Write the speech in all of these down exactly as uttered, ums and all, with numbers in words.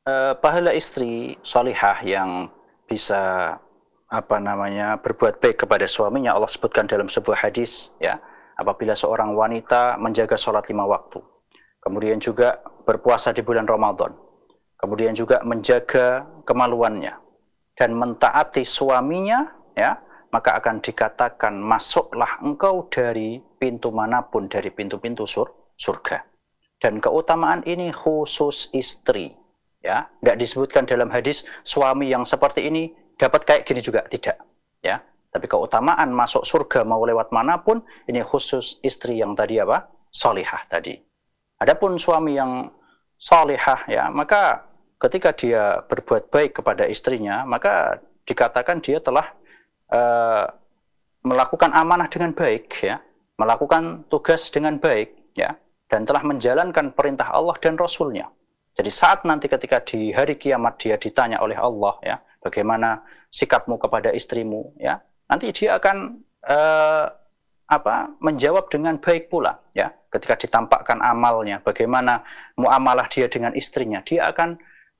uh, pahala istri solihah yang bisa apa namanya berbuat baik kepada suaminya, Allah sebutkan dalam sebuah hadis, ya, apabila seorang wanita menjaga sholat lima waktu, kemudian juga berpuasa di bulan Ramadan, kemudian juga menjaga kemaluannya dan mentaati suaminya, ya, maka akan dikatakan masuklah engkau dari pintu manapun dari pintu-pintu sur surga. Dan keutamaan ini khusus istri, ya, nggak disebutkan dalam hadis suami yang seperti ini dapat kayak gini juga, tidak, ya. Tapi keutamaan masuk surga mau lewat manapun ini khusus istri yang tadi apa? Solihah tadi. Adapun suami yang solihah, ya, maka ketika dia berbuat baik kepada istrinya, maka dikatakan dia telah uh, melakukan amanah dengan baik, ya, melakukan tugas dengan baik, ya, dan telah menjalankan perintah Allah dan Rasulnya. Jadi saat nanti ketika di hari kiamat dia ditanya oleh Allah, ya, bagaimana sikapmu kepada istrimu, ya, nanti dia akan uh, apa menjawab dengan baik pula, ya. Ketika ditampakkan amalnya, bagaimana muamalah dia dengan istrinya, dia akan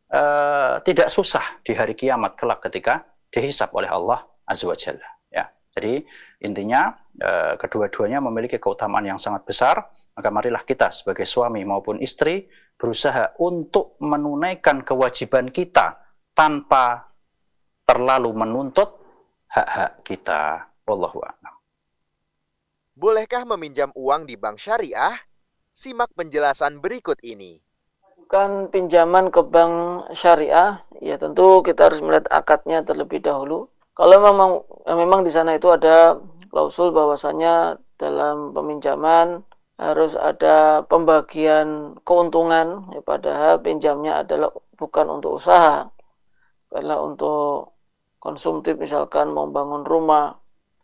uh, tidak susah di hari kiamat kelak ketika dihisab oleh Allah Azza wa Jalla, ya. Jadi intinya uh, kedua-duanya memiliki keutamaan yang sangat besar, maka marilah kita sebagai suami maupun istri berusaha untuk menunaikan kewajiban kita tanpa terlalu menuntut hak-hak kita. Wallahu a'lam. Bolehkah meminjam uang di bank syariah? Simak penjelasan berikut ini. Bukan pinjaman ke bank syariah, ya tentu kita harus melihat akadnya terlebih dahulu. Kalau memang memang di sana itu ada klausul bahwasanya dalam peminjaman harus ada pembagian keuntungan, ya, padahal pinjamnya adalah bukan untuk usaha, karena untuk konsumtif, misalkan mau bangun rumah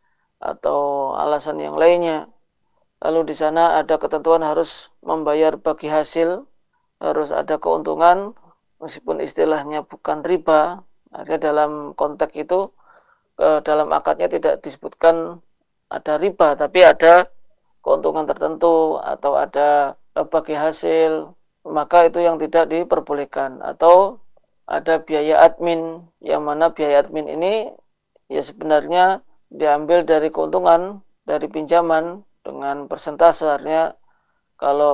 atau alasan yang lainnya. Lalu di sana ada ketentuan harus membayar bagi hasil, harus ada keuntungan, meskipun istilahnya bukan riba. Akhirnya dalam konteks itu dalam akadnya tidak disebutkan ada riba, tapi ada keuntungan tertentu atau ada bagi hasil, maka itu yang tidak diperbolehkan. Atau ada biaya admin, yang mana biaya admin ini ya sebenarnya diambil dari keuntungan dari pinjaman dengan persentase. Artinya kalau